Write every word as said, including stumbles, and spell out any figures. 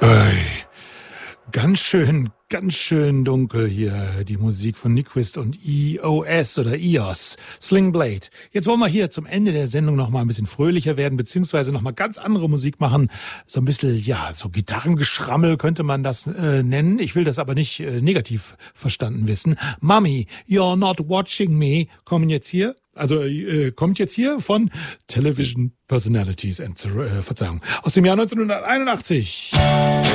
Ui, ganz schön, ganz schön dunkel hier, die Musik von Nyquist und E O S oder E O S, Sling Blade. Jetzt wollen wir hier zum Ende der Sendung noch mal ein bisschen fröhlicher werden, beziehungsweise noch mal ganz andere Musik machen. So ein bisschen, ja, so Gitarrengeschrammel könnte man das äh, nennen. Ich will das aber nicht äh, negativ verstanden wissen. Mommy, You're Not Watching Me kommen jetzt hier. Also äh, kommt jetzt hier von Television Personalities, and, äh, Verzeihung, aus dem Jahr neunzehnhunderteinundachtzig.